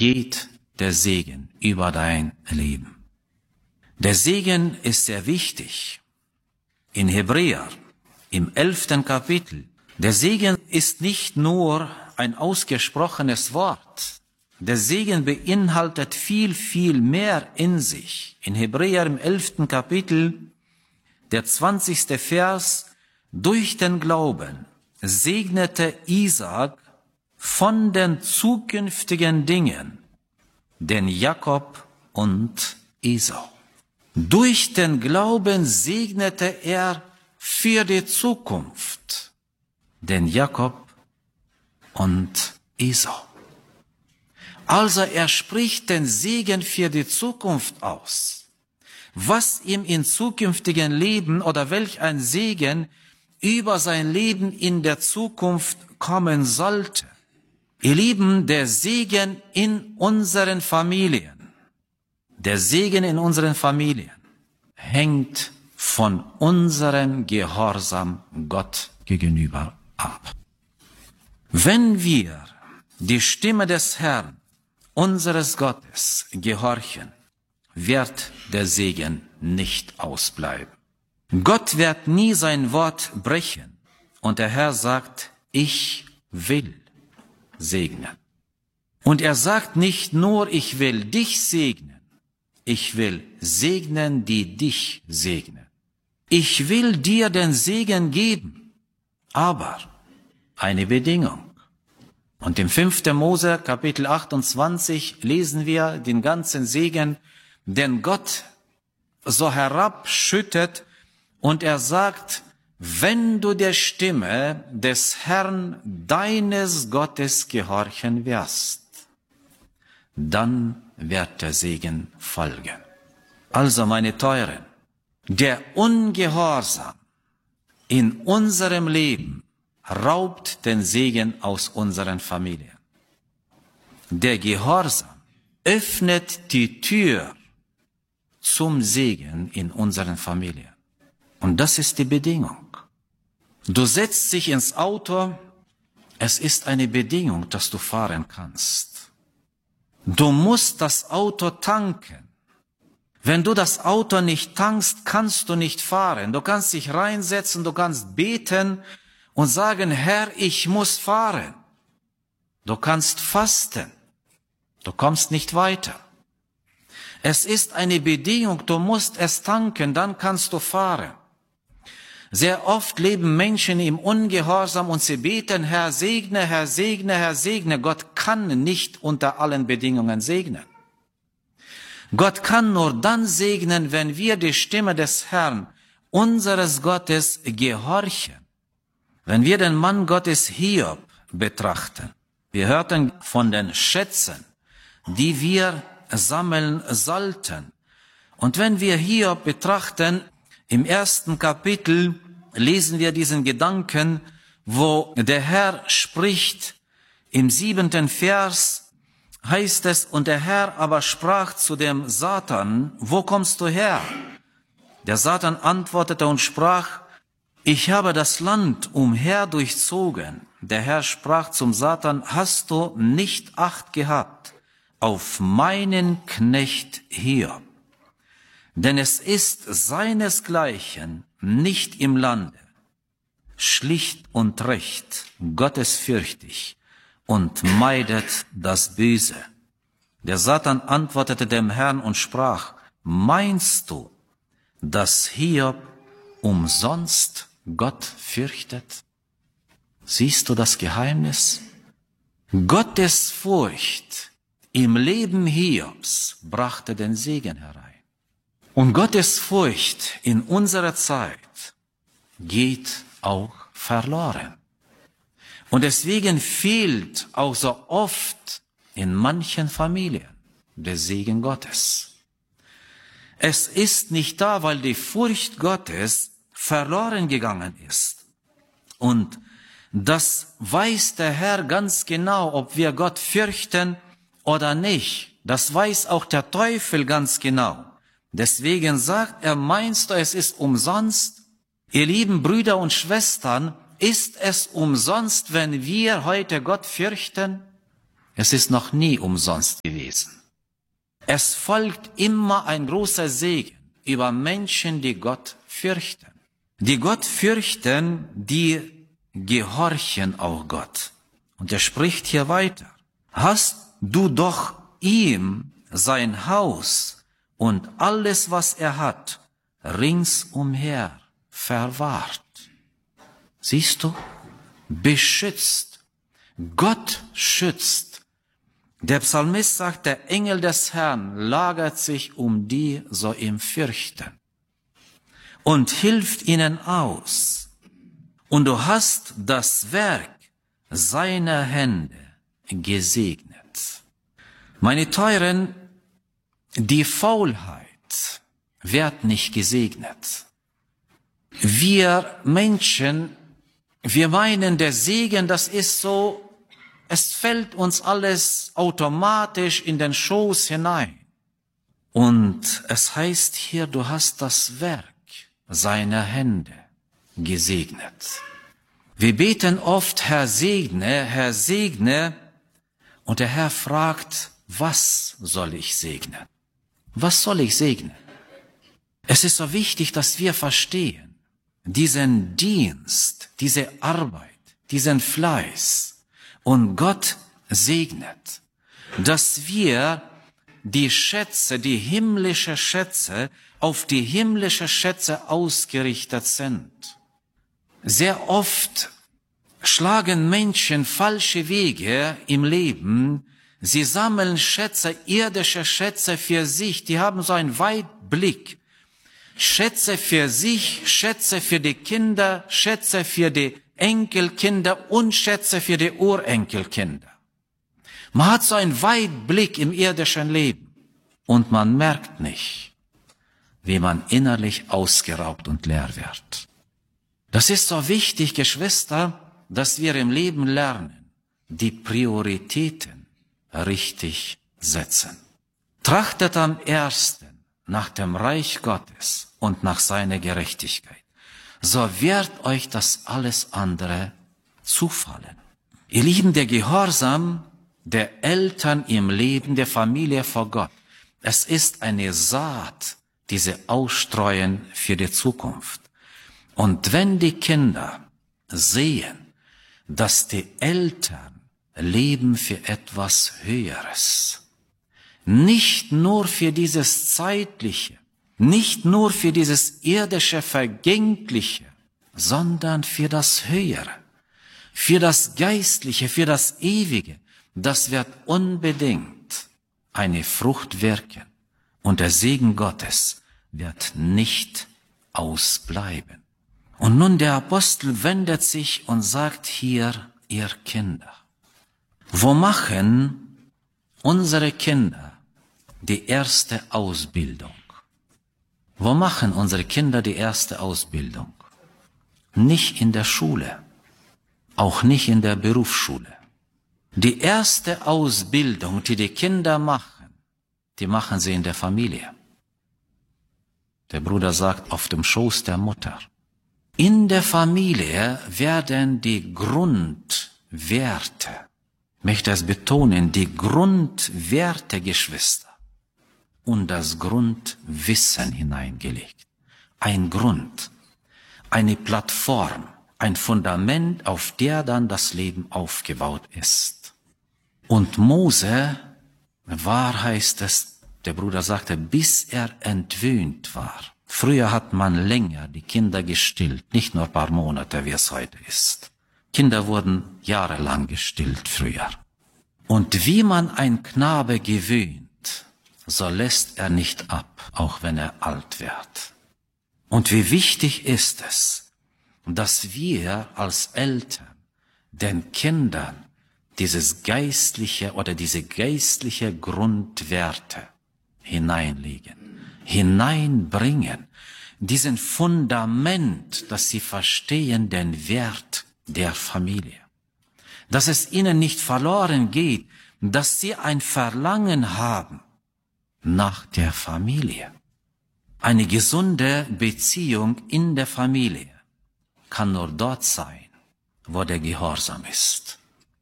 geht der Segen über dein Leben. Der Segen ist sehr wichtig. In Hebräer, im 11. Kapitel, der Segen ist nicht nur ein ausgesprochenes Wort. Der Segen beinhaltet viel, viel mehr in sich. In Hebräer im 11. Kapitel, der 20. Vers, durch den Glauben segnete Isaak von den zukünftigen Dingen den Jakob und Esau. Durch den Glauben segnete er für die Zukunft den Jakob und Esau. Also er spricht den Segen für die Zukunft aus. Was ihm im zukünftigen Leben oder welch ein Segen über sein Leben in der Zukunft kommen sollte. Ihr Lieben, der Segen in unseren Familien, der Segen in unseren Familien hängt von unserem Gehorsam Gott gegenüber ab. Wenn wir die Stimme des Herrn, unseres Gottes, gehorchen, wird der Segen nicht ausbleiben. Gott wird nie sein Wort brechen. Und der Herr sagt, ich will segnen. Und er sagt nicht nur, ich will dich segnen. Ich will segnen, die dich segnen. Ich will dir den Segen geben, aber eine Bedingung. Und im 5. Mose, Kapitel 28, lesen wir den ganzen Segen, den Gott so herabschüttet, und er sagt, wenn du der Stimme des Herrn, deines Gottes, gehorchen wirst, dann wird der Segen folgen. Also, meine Teuren, der Ungehorsam in unserem Leben raubt den Segen aus unseren Familien. Der Gehorsam öffnet die Tür zum Segen in unseren Familien. Und das ist die Bedingung. Du setzt dich ins Auto, es ist eine Bedingung, dass du fahren kannst. Du musst das Auto tanken. Wenn du das Auto nicht tankst, kannst du nicht fahren. Du kannst dich reinsetzen, du kannst beten und sagen, Herr, ich muss fahren. Du kannst fasten. Du kommst nicht weiter. Es ist eine Bedingung, du musst es tanken, dann kannst du fahren. Sehr oft leben Menschen im Ungehorsam und sie beten, Herr, segne, Herr, segne, Herr, segne. Gott kann nicht unter allen Bedingungen segnen. Gott kann nur dann segnen, wenn wir die Stimme des Herrn, unseres Gottes, gehorchen. Wenn wir den Mann Gottes Hiob betrachten, wir hörten von den Schätzen, die wir sammeln sollten. Und wenn wir Hiob betrachten, im 1. Kapitel lesen wir diesen Gedanken, wo der Herr spricht. Im 7. Vers heißt es, und der Herr aber sprach zu dem Satan, wo kommst du her? Der Satan antwortete und sprach, ich habe das Land umher durchzogen. Der Herr sprach zum Satan, hast du nicht Acht gehabt auf meinen Knecht Hiob? Denn es ist seinesgleichen nicht im Lande, schlicht und recht, gottesfürchtig und meidet das Böse. Der Satan antwortete dem Herrn und sprach, meinst du, dass Hiob umsonst Gott fürchtet? Siehst du das Geheimnis? Gottesfurcht im Leben Hiobs brachte den Segen herein. Und Gottesfurcht in unserer Zeit geht auch verloren. Und deswegen fehlt auch so oft in manchen Familien der Segen Gottes. Es ist nicht da, weil die Furcht Gottes verloren gegangen ist. Und das weiß der Herr ganz genau, ob wir Gott fürchten oder nicht. Das weiß auch der Teufel ganz genau. Deswegen sagt er, meinst du, es ist umsonst? Ihr lieben Brüder und Schwestern, ist es umsonst, wenn wir heute Gott fürchten? Es ist noch nie umsonst gewesen. Es folgt immer ein großer Segen über Menschen, die Gott fürchten. Die Gott fürchten, die gehorchen auch Gott. Und er spricht hier weiter. Hast du doch ihm sein Haus und alles, was er hat, ringsumher verwahrt. Siehst du? Beschützt. Gott schützt. Der Psalmist sagt, der Engel des Herrn lagert sich um die, so ihm fürchten, und hilft ihnen aus. Und du hast das Werk seiner Hände gesegnet. Meine Teuren, die Faulheit wird nicht gesegnet. Wir Menschen, wir meinen, der Segen, das ist so, es fällt uns alles automatisch in den Schoß hinein. Und es heißt hier, du hast das Werk seiner Hände gesegnet. Wir beten oft, Herr segne, und der Herr fragt, was soll ich segnen? Was soll ich segnen? Es ist so wichtig, dass wir verstehen, diesen Dienst, diese Arbeit, diesen Fleiß, und Gott segnet, dass wir die Schätze, die himmlische Schätze, auf die himmlische Schätze ausgerichtet sind. Sehr oft schlagen Menschen falsche Wege im Leben. Sie sammeln Schätze, irdische Schätze für sich. Die haben so einen Weitblick. Schätze für sich, Schätze für die Kinder, Schätze für die Enkelkinder und Schätze für die Urenkelkinder. Man hat so einen Weitblick im irdischen Leben und man merkt nicht, wie man innerlich ausgeraubt und leer wird. Das ist so wichtig, Geschwister, dass wir im Leben lernen, die Prioritäten richtig setzen. Trachtet am ersten nach dem Reich Gottes und nach seiner Gerechtigkeit. So wird euch das alles andere zufallen. Ihr Lieben, der Gehorsam der Eltern im Leben der Familie vor Gott, es ist eine Saat, diese ausstreuen für die Zukunft. Und wenn die Kinder sehen, dass die Eltern leben für etwas Höheres, nicht nur für dieses Zeitliche, nicht nur für dieses irdische, Vergängliche, sondern für das Höhere, für das Geistliche, für das Ewige, das wird unbedingt eine Frucht wirken. Und der Segen Gottes wird nicht ausbleiben. Und nun der Apostel wendet sich und sagt hier, ihr Kinder, wo machen unsere Kinder die erste Ausbildung? Wo machen unsere Kinder die erste Ausbildung? Nicht in der Schule, auch nicht in der Berufsschule. Die erste Ausbildung, die die Kinder machen, die machen sie in der Familie. Der Bruder sagt, auf dem Schoß der Mutter. In der Familie werden die Grundwerte, ich möchte es betonen, die Grundwerte, Geschwister, und das Grundwissen hineingelegt. Ein Grund, eine Plattform, ein Fundament, auf der dann das Leben aufgebaut ist. Und Mose war, heißt es, der Bruder sagte, bis er entwöhnt war. Früher hat man länger die Kinder gestillt, nicht nur ein paar Monate, wie es heute ist. Kinder wurden jahrelang gestillt früher. Und wie man ein Knabe gewöhnt, so lässt er nicht ab, auch wenn er alt wird. Und wie wichtig ist es, dass wir als Eltern den Kindern dieses geistliche oder diese geistliche Grundwerte hineinlegen, hineinbringen, diesen Fundament, dass sie verstehen den Wert der Familie, dass es ihnen nicht verloren geht, dass sie ein Verlangen haben nach der Familie. Eine gesunde Beziehung in der Familie kann nur dort sein, wo der Gehorsam ist.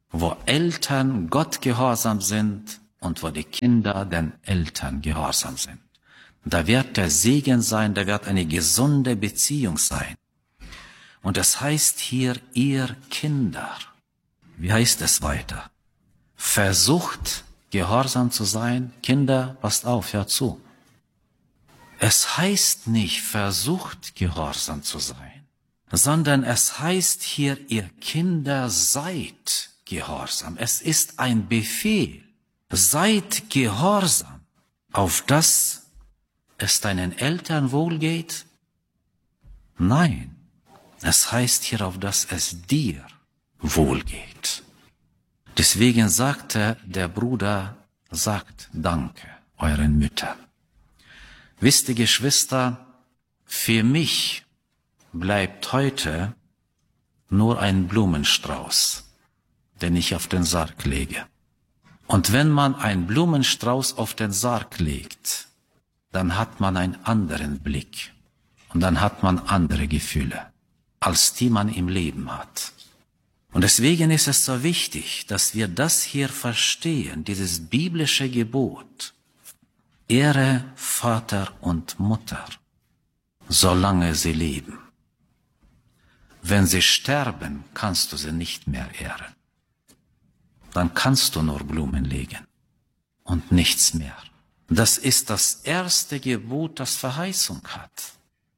wo Eltern Gott gehorsam sind und wo die Kinder den Eltern gehorsam sind. Da wird der Segen sein, da wird eine gesunde Beziehung sein. Und es heißt hier, ihr Kinder. Wie heißt es weiter? Versucht, gehorsam zu sein. Kinder, passt auf, hört zu. Es heißt nicht, versucht, gehorsam zu sein, sondern es heißt hier, ihr Kinder, seid gehorsam. Es ist ein Befehl. Seid gehorsam, auf das es deinen Eltern wohlgeht? Nein, es heißt hier, auf das es dir wohlgeht. Deswegen sagte der Bruder, sagt Danke euren Müttern. Wisst ihr, Geschwister, für mich bleibt heute nur ein Blumenstrauß, den ich auf den Sarg lege. Und wenn man einen Blumenstrauß auf den Sarg legt, dann hat man einen anderen Blick und dann hat man andere Gefühle, als die man im Leben hat. Und deswegen ist es so wichtig, dass wir das hier verstehen, dieses biblische Gebot. Ehre Vater und Mutter, solange sie leben. Wenn sie sterben, kannst du sie nicht mehr ehren. Dann kannst du nur Blumen legen und nichts mehr. Das ist das erste Gebot, das Verheißung hat.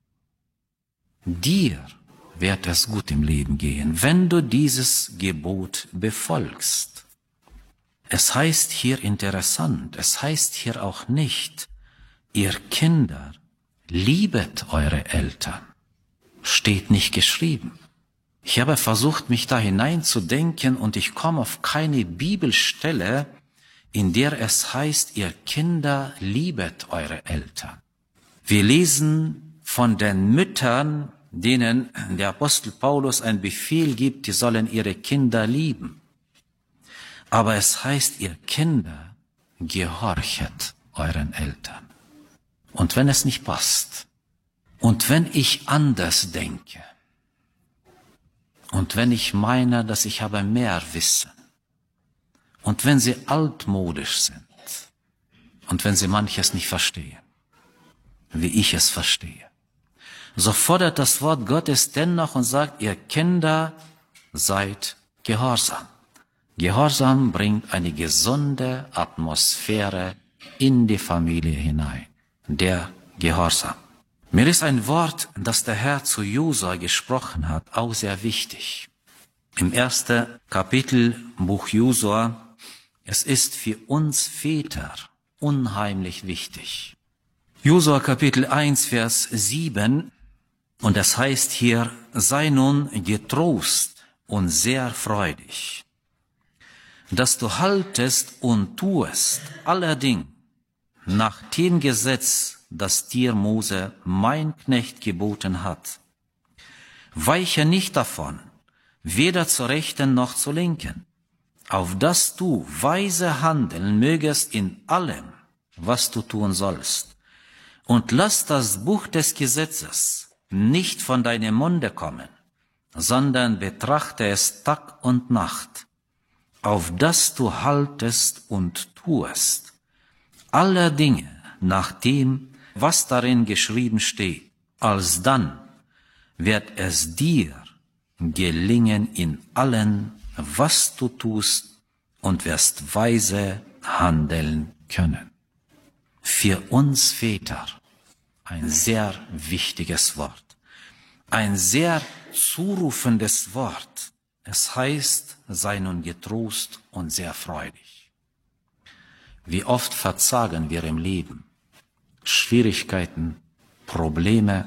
Dir wird es gut im Leben gehen, wenn du dieses Gebot befolgst. Es heißt hier interessant, es heißt hier auch nicht, ihr Kinder, liebet eure Eltern. Steht nicht geschrieben. Ich habe versucht, mich da hineinzudenken und ich komme auf keine Bibelstelle, in der es heißt, ihr Kinder, liebet eure Eltern. Wir lesen von den Müttern, denen der Apostel Paulus einen Befehl gibt, die sollen ihre Kinder lieben. Aber es heißt, ihr Kinder, gehorchet euren Eltern. Und wenn es nicht passt, und wenn ich anders denke, und wenn ich meine, dass ich habe mehr Wissen, und wenn sie altmodisch sind, und wenn sie manches nicht verstehen, wie ich es verstehe, so fordert das Wort Gottes dennoch und sagt, ihr Kinder, seid gehorsam. Gehorsam bringt eine gesunde Atmosphäre in die Familie hinein. Der Gehorsam. Mir ist ein Wort, das der Herr zu Josua gesprochen hat, auch sehr wichtig. Im 1. Kapitel Buch Josua, es ist für uns Väter unheimlich wichtig. Josua Kapitel 1, Vers 7, und das heißt hier, sei nun getrost und sehr freudig, dass du haltest und tuest allerdings nach dem Gesetz, das dir Mose, mein Knecht, geboten hat. Weiche nicht davon, weder zur Rechten noch zur Linken, auf dass du weise handeln mögest in allem, was du tun sollst. Und lass das Buch des Gesetzes nicht von deinem Munde kommen, sondern betrachte es Tag und Nacht, auf dass du haltest und tuest aller Dinge nach dem, was darin geschrieben steht. Alsdann wird es dir gelingen in allem, was du tust, und wirst weise handeln können. Für uns Väter ein sehr wichtiges Wort, ein sehr zurufendes Wort. Es heißt, sei nun getrost und sehr freudig. Wie oft verzagen wir im Leben, Schwierigkeiten, Probleme,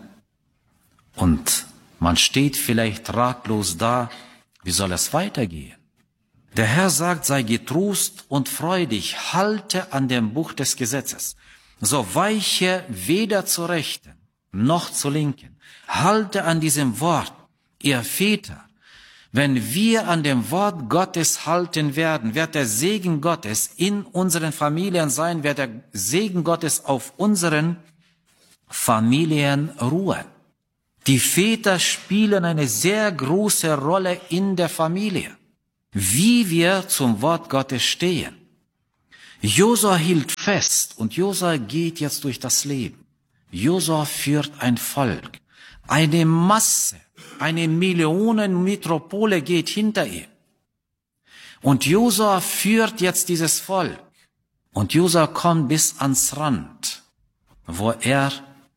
und man steht vielleicht ratlos da, wie soll es weitergehen? Der Herr sagt, sei getrost und freudig, halte an dem Buch des Gesetzes, so weiche weder zur Rechten noch zur Linken. Halte an diesem Wort, ihr Väter. Wenn wir an dem Wort Gottes halten werden, wird der Segen Gottes in unseren Familien sein, wird der Segen Gottes auf unseren Familien ruhen. Die Väter spielen eine sehr große Rolle in der Familie. wie wir zum Wort Gottes stehen. Josua hielt fest und Josua geht jetzt durch das Leben. Josua führt ein Volk, eine Masse, eine Millionenmetropole geht hinter ihm. Und Josua führt jetzt dieses Volk. Und Josua kommt bis ans Rand, wo er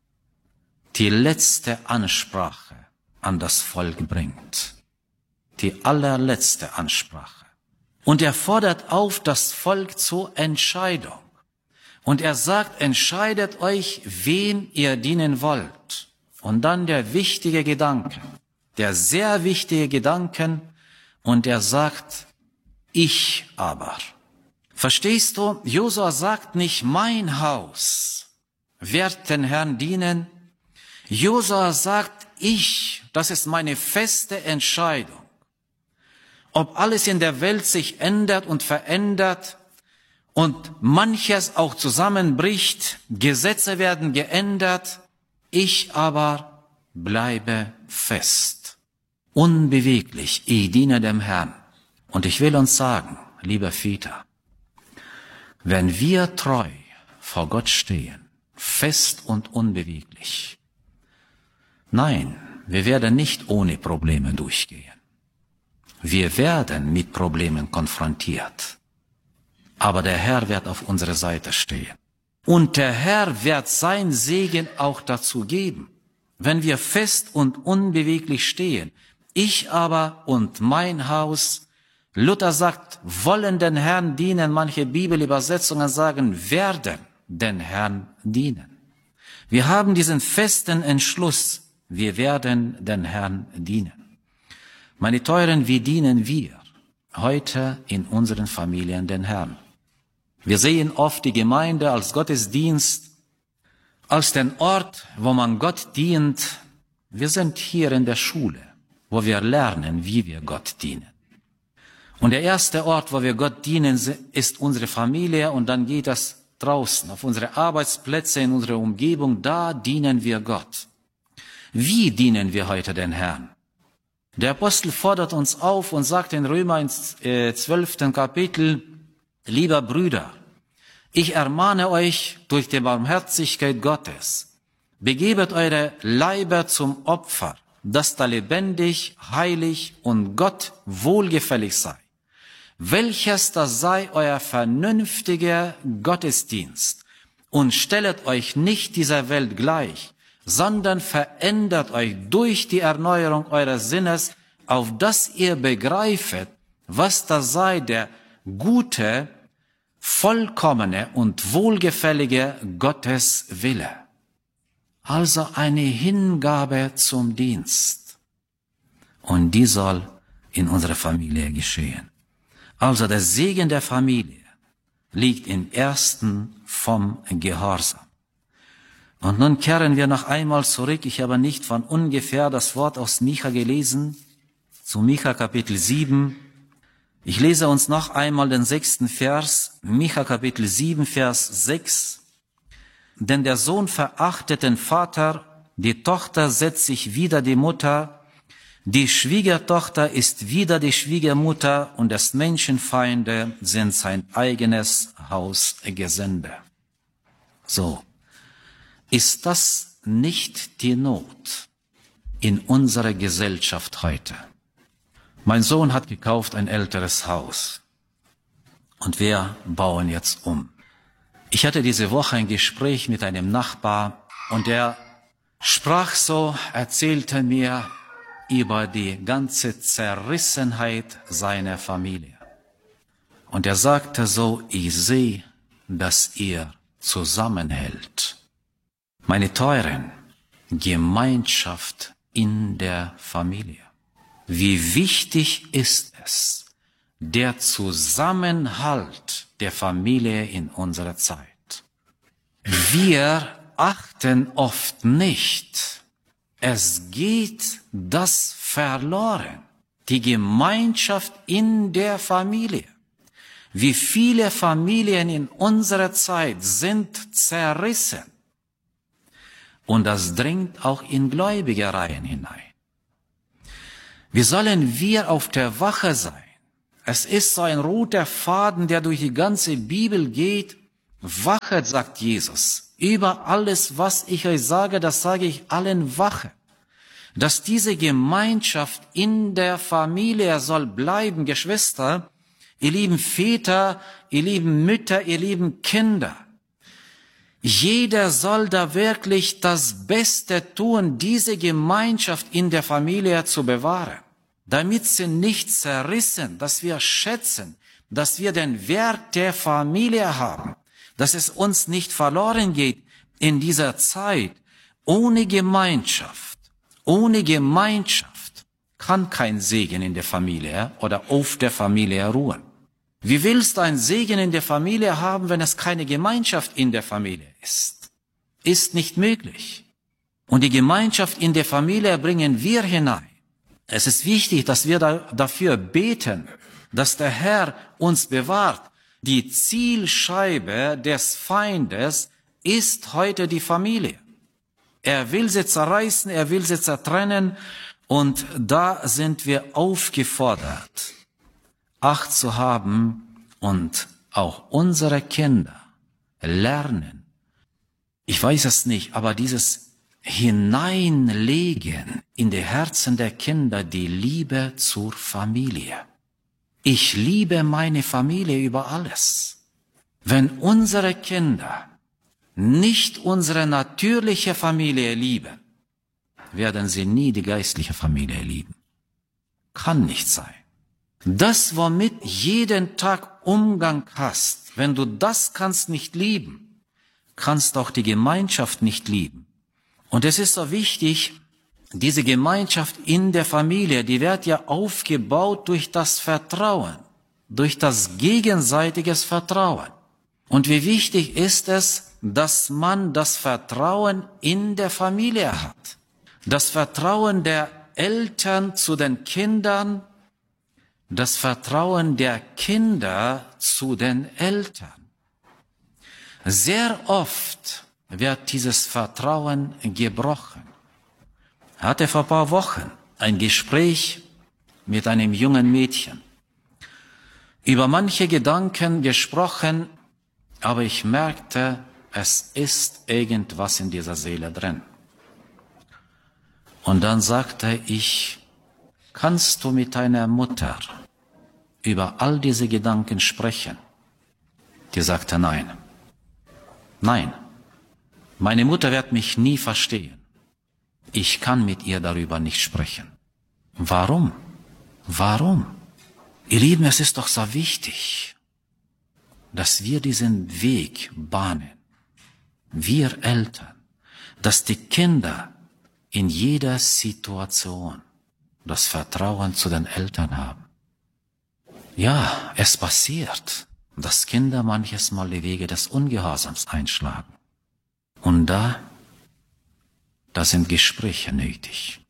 die letzte Ansprache an das Volk bringt. Die allerletzte Ansprache. Und er fordert auf das Volk zur Entscheidung. Und er sagt, entscheidet euch, wem ihr dienen wollt. Und dann der wichtige Gedanke, der sehr wichtige Gedanke, und er sagt, ich aber. Verstehst du? Josua sagt nicht, mein Haus wird den Herrn dienen. Josua sagt, ich, das ist meine feste Entscheidung. Ob alles in der Welt sich ändert und verändert und manches auch zusammenbricht, Gesetze werden geändert, ich aber bleibe fest, unbeweglich, ich diene dem Herrn. Und ich will uns sagen, lieber Väter, wenn wir treu vor Gott stehen, fest und unbeweglich, nein, wir werden nicht ohne Probleme durchgehen. Wir werden mit Problemen konfrontiert. Aber der Herr wird auf unserer Seite stehen. Und der Herr wird sein Segen auch dazu geben, wenn wir fest und unbeweglich stehen. Ich aber und mein Haus, Luther sagt, wollen den Herrn dienen. Manche Bibelübersetzungen sagen, werden den Herrn dienen. Wir haben diesen festen Entschluss, wir werden den Herrn dienen. Meine Teuren, wie dienen wir heute in unseren Familien den Herrn? Wir sehen oft die Gemeinde als Gottesdienst, als den Ort, wo man Gott dient. Wir sind hier in der Schule, wo wir lernen, wie wir Gott dienen. Und der erste Ort, wo wir Gott dienen, ist unsere Familie, und dann geht das draußen, auf unsere Arbeitsplätze, in unserer Umgebung, da dienen wir Gott. Wie dienen wir heute den Herrn? Der Apostel fordert uns auf und sagt in Römer 12. Kapitel, lieber Brüder, ich ermahne euch durch die Barmherzigkeit Gottes, begebet eure Leiber zum Opfer, das da lebendig, heilig und Gott wohlgefällig sei. Welches das sei euer vernünftiger Gottesdienst. Und stellet euch nicht dieser Welt gleich, sondern verändert euch durch die Erneuerung eures Sinnes, auf dass ihr begreifet, was das sei der gute, vollkommene und wohlgefällige Gottes Wille. Also eine Hingabe zum Dienst. Und die soll in unserer Familie geschehen. Also der Segen der Familie liegt im Ersten vom Gehorsam. Und nun kehren wir noch einmal zurück. Ich habe nicht von ungefähr das Wort aus Micha gelesen, zu Micha Kapitel 7. Ich lese uns noch einmal den 6. Vers, Micha Kapitel 7, Vers 6. Denn der Sohn verachtet den Vater, die Tochter setzt sich wider die Mutter, die Schwiegertochter ist wider die Schwiegermutter, und des Menschenfeinde sind sein eigenes Hausgesinde. So. Ist das nicht die Not in unserer Gesellschaft heute? Mein Sohn hat gekauft ein älteres Haus und wir bauen jetzt um. Ich hatte diese Woche ein Gespräch mit einem Nachbar und er sprach so, erzählte mir über die ganze Zerrissenheit seiner Familie. Und er sagte so, ich sehe, dass ihr zusammenhält. Meine Teuren, Gemeinschaft in der Familie. Wie wichtig ist es, der Zusammenhalt der Familie in unserer Zeit. Wir achten oft nicht. Es geht das verloren. Die Gemeinschaft in der Familie. Wie viele Familien in unserer Zeit sind zerrissen. Und das dringt auch in Gläubigereien hinein. Wie sollen wir auf der Wache sein, Es ist so ein roter Faden, der durch die ganze Bibel geht. Wachet, sagt Jesus, über alles, was ich euch sage, das sage ich allen, wachet. Dass diese Gemeinschaft in der Familie soll bleiben, Geschwister, ihr lieben Väter, ihr lieben Mütter, ihr lieben Kinder. Jeder soll da wirklich das Beste tun, diese Gemeinschaft in der Familie zu bewahren, damit sie nicht zerrissen, dass wir schätzen, dass wir den Wert der Familie haben, dass es uns nicht verloren geht in dieser Zeit. Ohne Gemeinschaft kann kein Segen in der Familie oder auf der Familie ruhen. Wie willst du einen Segen in der Familie haben, wenn es keine Gemeinschaft in der Familie ist? Ist nicht möglich. Und die Gemeinschaft in der Familie bringen wir hinein. Es ist wichtig, dass wir dafür beten, dass der Herr uns bewahrt. Die Zielscheibe des Feindes ist heute die Familie. Er will sie zerreißen, er will sie zertrennen, und da sind wir aufgefordert, Acht zu haben und auch unsere Kinder lernen. Ich weiß es nicht, aber dieses Hineinlegen in die Herzen der Kinder die Liebe zur Familie. Ich liebe meine Familie über alles. Wenn unsere Kinder nicht unsere natürliche Familie lieben, werden sie nie die geistliche Familie lieben. Kann nicht sein. Das, womit jeden Tag Umgang hast, wenn du das kannst nicht lieben, kannst auch die Gemeinschaft nicht lieben. Und es ist so wichtig, diese Gemeinschaft in der Familie, die wird ja aufgebaut durch das Vertrauen, durch das gegenseitiges Vertrauen. Und wie wichtig ist es, dass man das Vertrauen in der Familie hat. Das Vertrauen der Eltern zu den Kindern, das Vertrauen der Kinder zu den Eltern. Sehr oft wird dieses Vertrauen gebrochen. Ich hatte vor ein paar Wochen ein Gespräch mit einem jungen Mädchen. Über manche Gedanken gesprochen, aber ich merkte, es ist irgendwas in dieser Seele drin. Und dann sagte ich, kannst du mit deiner Mutter über all diese Gedanken sprechen? Die sagte nein. Nein, meine Mutter wird mich nie verstehen. Ich kann mit ihr darüber nicht sprechen. Warum? Warum? Ihr Lieben, es ist doch so wichtig, dass wir diesen Weg bahnen. Wir Eltern, dass die Kinder in jeder Situation das Vertrauen zu den Eltern haben. Ja, es passiert, dass Kinder manches Mal die Wege des Ungehorsams einschlagen. Und da sind Gespräche nötig.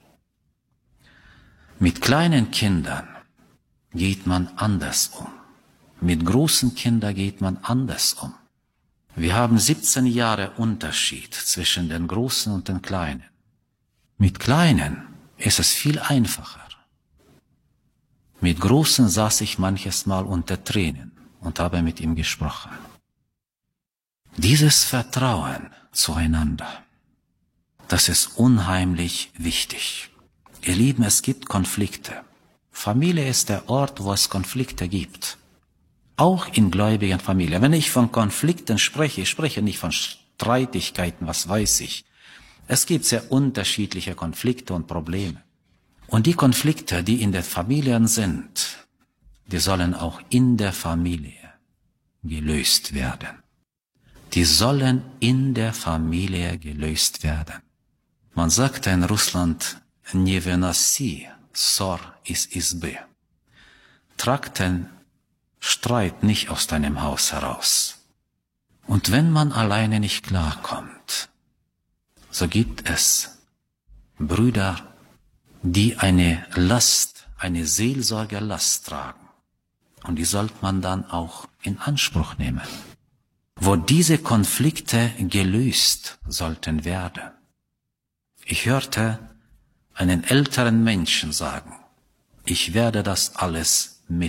Mit kleinen Kindern geht man anders um. Mit großen Kindern geht man anders um. Wir haben 17 Jahre Unterschied zwischen den Großen und den Kleinen. Mit Kleinen ist es viel einfacher. Mit Großen saß ich manches Mal unter Tränen und habe mit ihm gesprochen. Dieses Vertrauen zueinander, das ist unheimlich wichtig. Ihr Lieben, es gibt Konflikte. Familie ist der Ort, wo es Konflikte gibt. Auch in gläubigen Familien. Wenn ich von Konflikten spreche, ich spreche nicht von Streitigkeiten, was weiß ich. Es gibt sehr unterschiedliche Konflikte und Probleme. Und die Konflikte, die in den Familien sind, die sollen auch in der Familie gelöst werden. Die sollen in der Familie gelöst werden. Man sagt in Russland, не выноси ссор из избы. Trag den Streit nicht aus deinem Haus heraus. Und wenn man alleine nicht klarkommt, so gibt es Brüder, die eine Last, eine Seelsorgerlast tragen. Und die sollte man dann auch in Anspruch nehmen. Wo diese Konflikte gelöst sollten werden. Ich hörte einen älteren Menschen sagen, ich werde das alles mit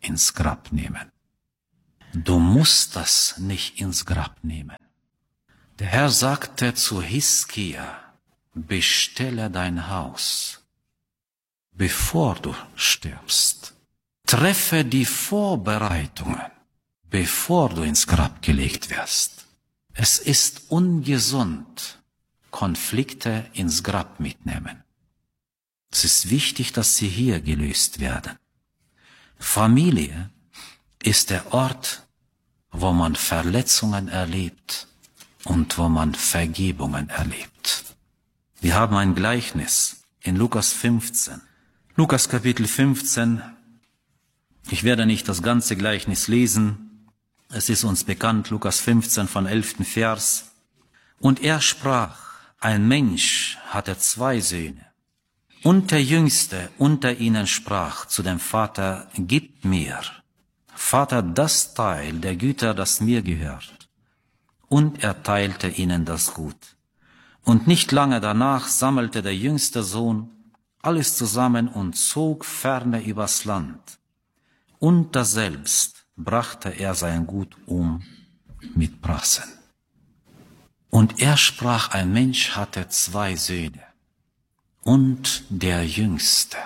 ins Grab nehmen. Du musst das nicht ins Grab nehmen. Der Herr sagte zu Hiskia, bestelle dein Haus, bevor du stirbst. Treffe die Vorbereitungen, bevor du ins Grab gelegt wirst. Es ist ungesund, Konflikte ins Grab mitnehmen. Es ist wichtig, dass sie hier gelöst werden. Familie ist der Ort, wo man Verletzungen erlebt und wo man Vergebungen erlebt. Wir haben ein Gleichnis in Lukas 15. Lukas Kapitel 15. Ich werde nicht das ganze Gleichnis lesen. Es ist uns bekannt, Lukas 15 von 11. Vers. Und er sprach, ein Mensch hatte 2 Söhne. Und der Jüngste unter ihnen sprach zu dem Vater, gib mir, Vater, das Teil der Güter, das mir gehört. Und er teilte ihnen das Gut. Und nicht lange danach sammelte der jüngste Sohn alles zusammen und zog ferne übers Land. Und daselbst brachte er sein Gut mit Prassen. Und er sprach, ein Mensch hatte 2 Söhne. Und der Jüngste.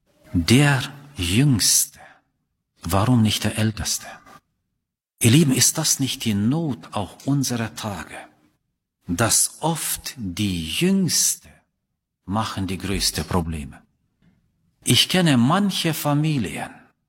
Warum nicht der Älteste? Ihr Lieben, ist das nicht die Not auch unserer Tage, dass oft die Jüngste machen die größten Probleme? Ich kenne manche Familien,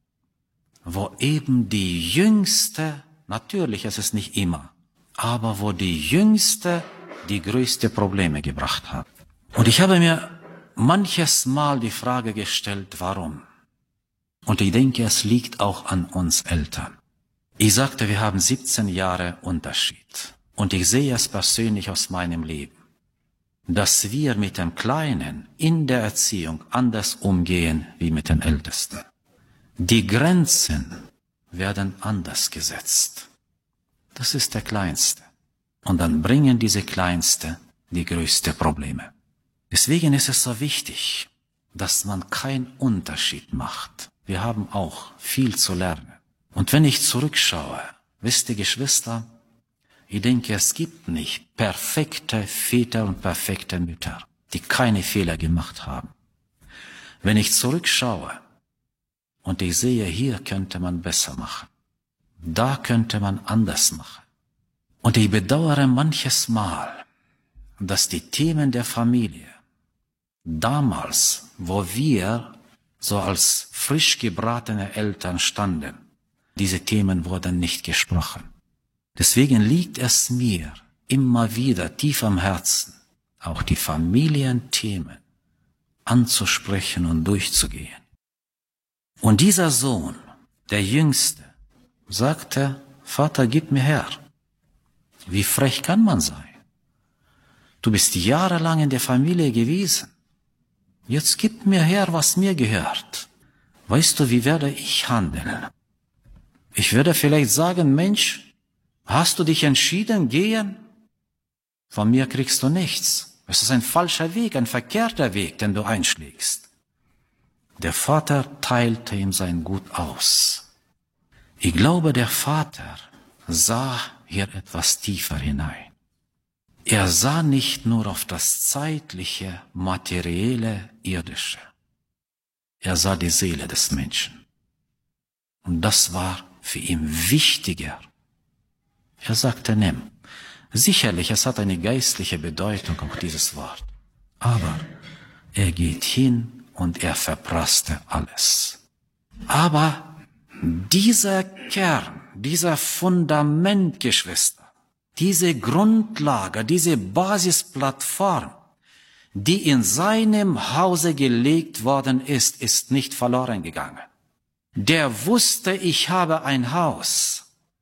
wo eben die Jüngste, natürlich ist es nicht immer, aber wo die Jüngste die größten Probleme gebracht hat. Und ich habe mir manches Mal die Frage gestellt, warum? Und ich denke, es liegt auch an uns Eltern. Ich sagte, wir haben 17 Jahre Unterschied. Und ich sehe es persönlich aus meinem Leben, dass wir mit dem Kleinen in der Erziehung anders umgehen wie mit den Ältesten. Die Grenzen werden anders gesetzt. Das ist der Kleinste. Und dann bringen diese Kleinste die größten Probleme. Deswegen ist es so wichtig, dass man keinen Unterschied macht. Wir haben auch viel zu lernen. Und wenn ich zurückschaue, wisst ihr, Geschwister, ich denke, es gibt nicht perfekte Väter und perfekte Mütter, die keine Fehler gemacht haben. Wenn ich zurückschaue und ich sehe, hier könnte man besser machen, da könnte man anders machen. Und ich bedauere manches Mal, dass die Themen der Familie damals, wo wir so als frisch gebratene Eltern standen, diese Themen wurden nicht gesprochen. Deswegen liegt es mir immer wieder tief am Herzen, auch die Familienthemen anzusprechen und durchzugehen. Und dieser Sohn, der Jüngste, sagte, Vater, gib mir her. Wie frech kann man sein? Du bist jahrelang in der Familie gewesen. Jetzt gib mir her, was mir gehört. Weißt du, wie werde ich handeln? Ich würde vielleicht sagen, Mensch, hast du dich entschieden, gehen? Von mir kriegst du nichts. Es ist ein falscher Weg, ein verkehrter Weg, den du einschlägst. Der Vater teilte ihm sein Gut aus. Ich glaube, der Vater sah hier etwas tiefer hinein. Er sah nicht nur auf das zeitliche, materielle, irdische. Er sah die Seele des Menschen. Und das war für ihn wichtiger. Er sagte, nimm. Sicherlich, es hat eine geistliche Bedeutung, auch dieses Wort. Aber er geht hin und er verprasste alles. Aber dieser Kern, dieser Fundament, Geschwister, diese Grundlage, diese Basisplattform, die in seinem Hause gelegt worden ist, ist nicht verloren gegangen. Der wusste, ich habe ein Haus.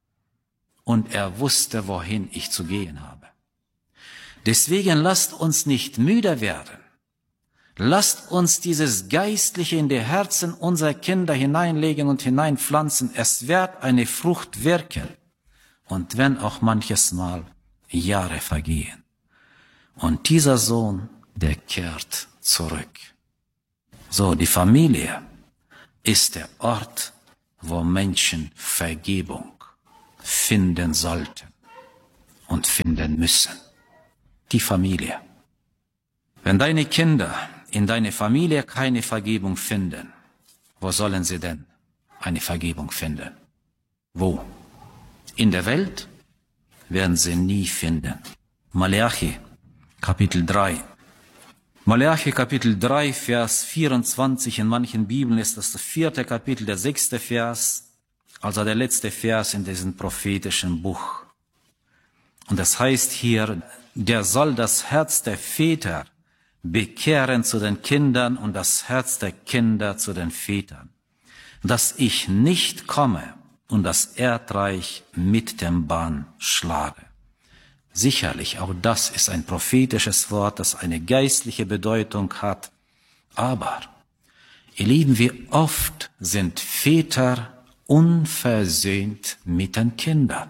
Und er wusste, wohin ich zu gehen habe. Deswegen lasst uns nicht müde werden. Lasst uns dieses Geistliche in die Herzen unserer Kinder hineinlegen und hineinpflanzen. Es wird eine Frucht wirken. Und wenn auch manches Mal Jahre vergehen. Und dieser Sohn, der kehrt zurück. So, die Familie ist der Ort, wo Menschen Vergebung finden sollten und finden müssen. Die Familie. Wenn deine Kinder in deiner Familie keine Vergebung finden, wo sollen sie denn eine Vergebung finden? Wo? In der Welt werden sie nie finden. Malachi, Kapitel 3. Malachi, Kapitel 3, Vers 24. In manchen Bibeln ist das 4. Kapitel, der 6. Vers, also der letzte Vers in diesem prophetischen Buch. Und das heißt hier, der soll das Herz der Väter bekehren zu den Kindern und das Herz der Kinder zu den Vätern, dass ich nicht komme und das Erdreich mit dem Bann schlage. Sicherlich, auch das ist ein prophetisches Wort, das eine geistliche Bedeutung hat. Aber, ihr Lieben, wie oft sind Väter unversöhnt mit den Kindern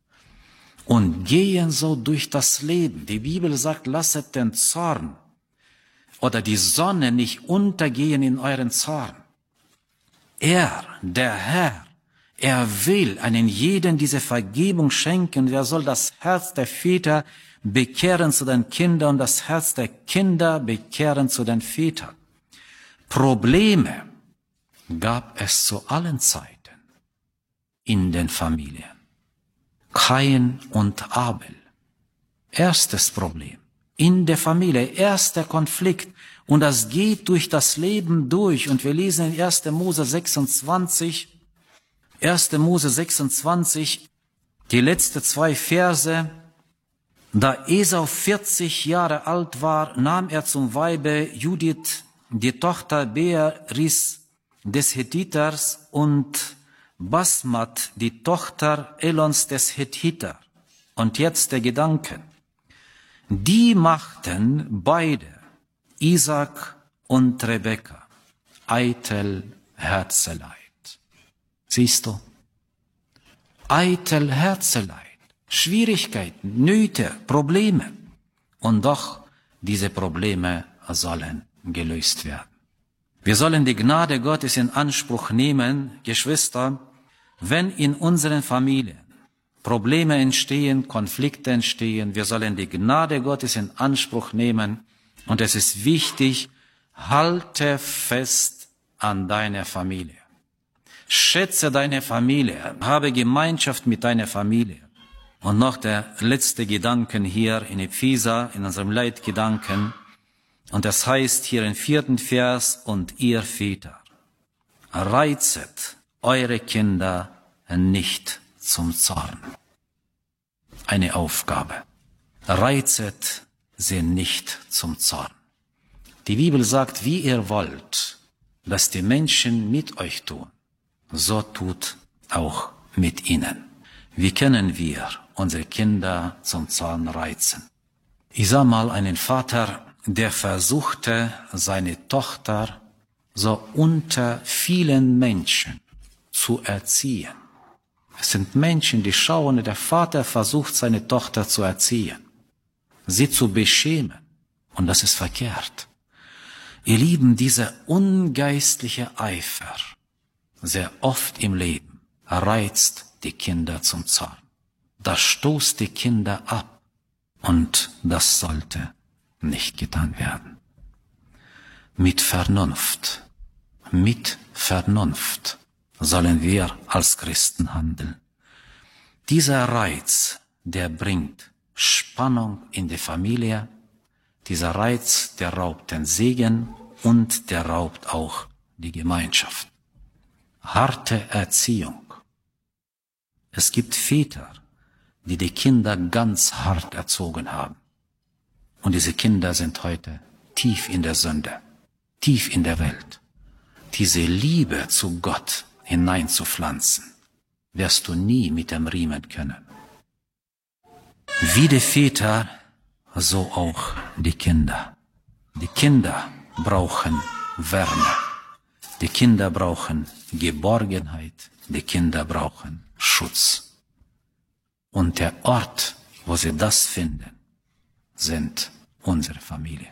und gehen so durch das Leben. Die Bibel sagt, lasset den Zorn oder die Sonne nicht untergehen in euren Zorn. Er, der Herr, er will einen jeden diese Vergebung schenken. Er soll das Herz der Väter bekehren zu den Kindern und das Herz der Kinder bekehren zu den Vätern. Probleme gab es zu allen Zeiten in den Familien. Kain und Abel. Erstes Problem. In der Familie, erster Konflikt. Und das geht durch das Leben durch. Und wir lesen in 1. Mose 26, 1. Mose 26, die letzten 2 Verse. Da Esau 40 Jahre alt war, nahm er zum Weibe Judith, die Tochter Beeris des Hethiters, und Basmat, die Tochter Elons des Hethiter. Und jetzt der Gedanke. Die machten beide, Isaac und Rebekka, eitel Herzeleid. Siehst du? Eitel Herzeleid, Schwierigkeiten, Nöte, Probleme. Und doch, diese Probleme sollen gelöst werden. Wir sollen die Gnade Gottes in Anspruch nehmen, Geschwister, wenn in unseren Familien Probleme entstehen, Konflikte entstehen. Wir sollen die Gnade Gottes in Anspruch nehmen. Und es ist wichtig, halte fest an deiner Familie. Schätze deine Familie, habe Gemeinschaft mit deiner Familie. Und noch der letzte Gedanken hier in Epheser, in unserem Leitgedanken. Und das heißt hier im 4. Vers, und ihr Väter, reizet eure Kinder nicht zum Zorn. Eine Aufgabe. Reizet sie nicht zum Zorn. Die Bibel sagt, wie ihr wollt, dass die Menschen mit euch tun, so tut auch mit ihnen. Wie können wir unsere Kinder zum Zorn reizen? Ich sah mal einen Vater, der versuchte, seine Tochter so unter vielen Menschen zu erziehen. Es sind Menschen, die schauen, der Vater versucht, seine Tochter zu erziehen, sie zu beschämen. Und das ist verkehrt. Ihr Lieben, dieser ungeistliche Eifer, sehr oft im Leben, reizt die Kinder zum Zorn. Das stoßt die Kinder ab. Und das sollte nicht getan werden. Mit Vernunft sollen wir als Christen handeln. Dieser Reiz, der bringt Spannung in die Familie. Dieser Reiz, der raubt den Segen und der raubt auch die Gemeinschaft. Harte Erziehung. Es gibt Väter, die die Kinder ganz hart erzogen haben. Und diese Kinder sind heute tief in der Sünde, tief in der Welt. Diese Liebe zu Gott hineinzupflanzen, wirst du nie mit dem Riemen können. Wie die Väter, so auch die Kinder. Die Kinder brauchen Wärme. Die Kinder brauchen Geborgenheit. Die Kinder brauchen Schutz. Und der Ort, wo sie das finden, sind unsere Familie.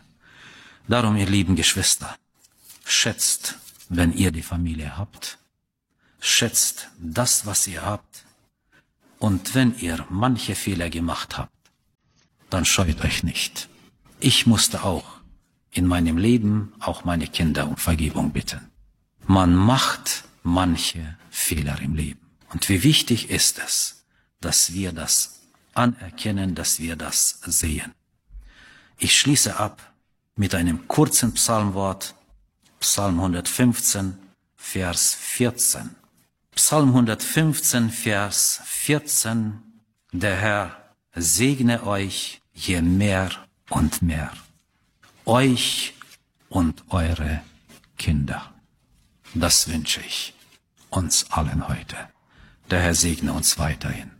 Darum, ihr lieben Geschwister, schätzt, wenn ihr die Familie habt. schätzt das, was ihr habt. Und wenn ihr manche Fehler gemacht habt, dann scheut euch nicht. Ich musste auch in meinem Leben auch meine Kinder um Vergebung bitten. Man macht manche Fehler im Leben. Und wie wichtig ist es, dass wir das anerkennen, dass wir das sehen. Ich schließe ab mit einem kurzen Psalmwort, Psalm 115, Vers 14. Psalm 115, Vers 14. Der Herr segne euch je mehr und mehr, euch und eure Kinder. Das wünsche ich uns allen heute. Der Herr segne uns weiterhin.